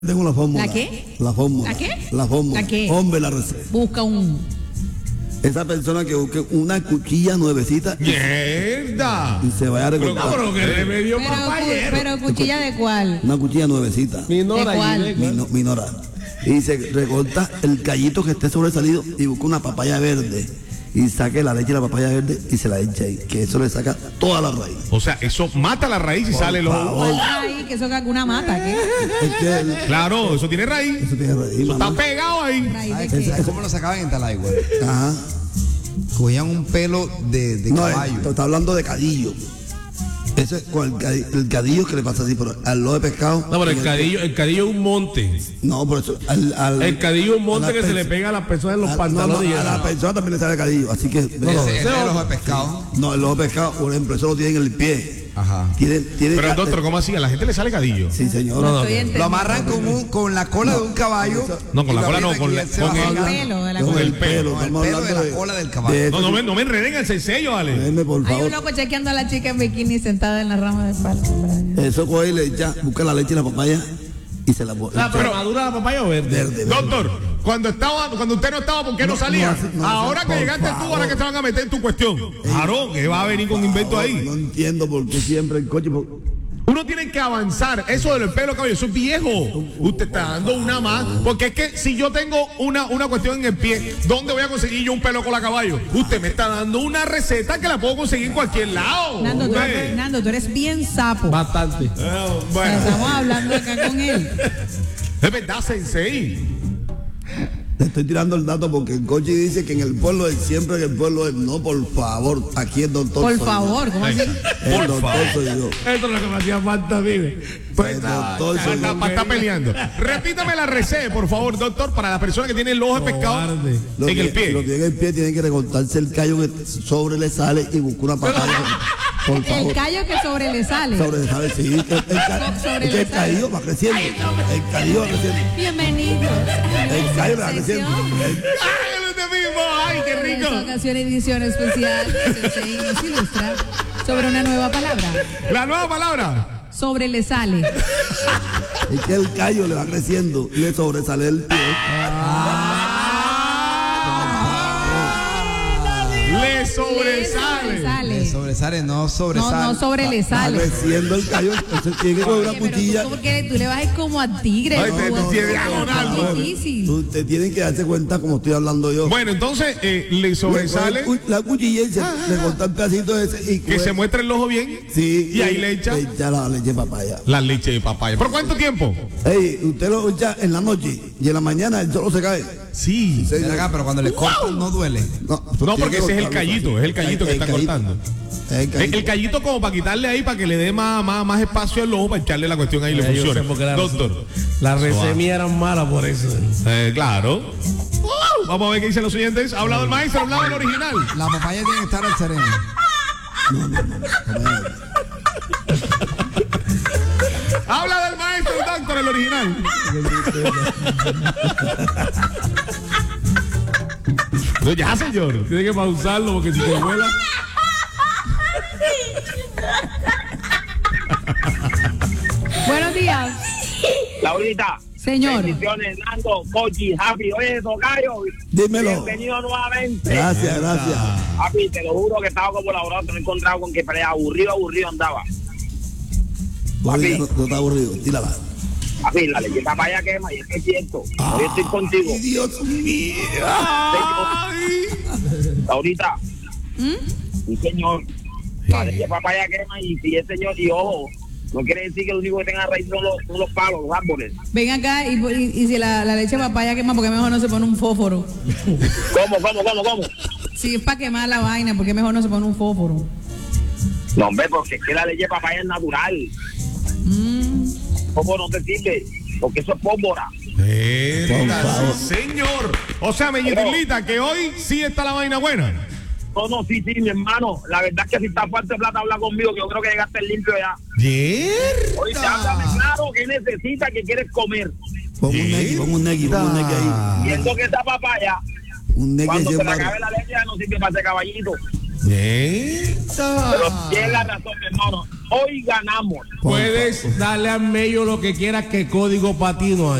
Tengo la fórmula. ¿La qué? La fórmula. ¿La qué? La fórmula. ¿La qué? Hombre, la receta. Busca un... Esa persona que busque una cuchilla nuevecita ¡Mierda! y se vaya a Pero recortar. cabrón, que remedio papayero. Pero cuchilla de cuál. Una cuchilla nuevecita. Minora, ¿De cuál? Gile, Minora. Y se recorta el callito que esté sobresalido y busca una papaya verde. Y saque la leche de la papaya verde y se la echa ahí. Que eso le saca toda la raíz. O sea, eso mata la raíz y sale los... favor. Ay, que eso es alguna mata, ¿qué? Es que Claro, eso tiene raíz. eso tiene raíz, Eso está mamá. pegado ahí. Raíz de ¿Sabes qué. cómo lo sacaban en Talaigua? Ajá. Cogían un pelo de No, caballo. está hablando de cadillo. Eso es con el cadillo que le pasa así, pero al lobo de pescado. No, pero el cadillo es un monte. No, por eso. El cadillo es un monte a la que se le perso- pega a las personas en los a- pantalones. no, a la persona también le sale cadillo. Así que. Ese es el ojo de pescado. No, el lobo de pescado, por ejemplo, eso lo tiene en el pie. Ajá. Tiene Pero doctor, ¿cómo así? A la gente le sale cadillo. Sí, señor. No, Estoy Lo entendiendo. amarran con la cola de un caballo. No, con la y lo cola no, abrietan con y la- él se con va el colgando. Pelo de la Con cola. el pelo. Con el Estamos pelo de hablando la cola del caballo. de- No me enreden el sello, vale. Déjeme, por Hay un favor. loco chequeando a la chica en bikini sentada en la rama de palo. Eso coge y le echa, busca la leche y la papaya y se la pone. Pero madura la papaya o verde. Verde, verde. Doctor, cuando usted no estaba, ¿por qué no salía? no, Ahora que por llegaste tú, favor. ahora que te van a meter en tu cuestión. Claro, que va a venir con invento No ahí. entiendo por qué siempre el coche. Uno tiene que avanzar. Eso del pelo, caballo, eso es viejo. Usted está dando una más. Porque es que si yo tengo una cuestión en el pie, ¿dónde voy a conseguir yo un pelo con la caballo? Usted me está dando una receta que la puedo conseguir en cualquier lado. Nando, tú eres bien sapo. Bastante. Bueno, Estamos hablando acá con él. es verdad, sensei. Le estoy tirando el dato porque el coche dice que en el pueblo es siempre en el pueblo es no, por favor, aquí el doctor. Por soy yo. favor, ¿cómo así? El Por doctor favor. soy yo. Esto es lo que me hacía falta, vive. El doctor soy yo. Está peleando. Repítame la receta, por favor, doctor, para la persona que tiene el ojo de pescado Cobarde. Lo en el que pie. tiene en el pie, tienen que recortarse el callo que sobre le sale y buscar una papaya. Por El favor. callo que sobre le sale. Sobre le sale, sí. Sobre Es que le el callo va creciendo. El callo va creciendo. Bienvenidos. El callo va creciendo. ¡Ay, lo mismo! ¡Ay, qué En rico! esta ocasión, edición especial, Sensei nos ilustra sobre una nueva palabra. La nueva palabra. Sobre le sale. Es que el callo le va creciendo y le sobresale el pie. Le sobresale. Sobresale, no sobresale. No sobre le Va sale. creciendo el callo, entonces tiene que coger una Oye, pero cuchilla. tú, porque tú le vas a ir como a tigre. Ay, ¿no? te Tú tiene vas a- diagonal, es ¿no? difícil. Usted tiene que darse cuenta como estoy hablando yo. Bueno, entonces le sobresale La cuchilla y se le corta el pedacito ese y que se muestre el ojo bien. sí, Y ahí le echa la leche de papaya. la leche de papaya. ¿Por cuánto tiempo? Ey, usted lo echa en la noche y en la mañana el solo se cae. Sí. Sí, Ven acá, pero cuando le cortan no duele. No, No, tiene porque que ese es el cortarlo callito, así. es el callito que está callito. cortando. Es el callito. El callito como para quitarle ahí, para que le dé más espacio al ojo, para echarle la cuestión ahí y le Ya yo funcione. sé por qué Doctor. Las resemillas eran malas por eso. Claro. Vamos a ver qué dicen los oyentes. Ha hablado el maestro, ha hablado el original. La papaya tiene que estar al sereno. Habla del maestro, doctor, el original. No, ya, señor. Tiene que pausarlo porque si te vuela. Buenos días, Laurita, señor. bendiciones, Nando, Cochi, Happy, oye, tocayo, Dímelo. bienvenido nuevamente. Gracias, gracias. Happy, te lo juro que estaba colaborando, te he encontrado con que pelea aburrido andaba. Oye, no está aburrido, tírala. Happy, la leche papaya quema y es que es cierto, yo estoy contigo. Ay, Dios mío. Laurita, sí señor, la leche papaya quema y si es señor, y ojo, no quiere decir que lo único que tenga raíz son los palos, los árboles. Ven acá y si la leche de papaya quema, porque mejor no se pone un fósforo. ¿Cómo? Si es para quemar la vaina, porque mejor no se pone un fósforo. No, hombre, porque es que la leche papaya es natural. ¿Cómo no te sirve? Porque eso es pólvora. Por favor. Señor. O sea, Meñitilita, que hoy sí está la vaina buena. No, sí, mi hermano. La verdad es que si está fuerte plata, habla conmigo, que yo creo que llegaste limpio ya. Oye, háblame claro, ¿qué necesitas, que quieres comer? Pon un negui ahí. Siento que esa papaya, Un negui cuando se le siempre. acabe la leche, ya no sirve para ese caballito. Neta. Pero tienes la razón, mi hermano. hoy ganamos. Puedes darle al medio lo que quieras, que código patino hay.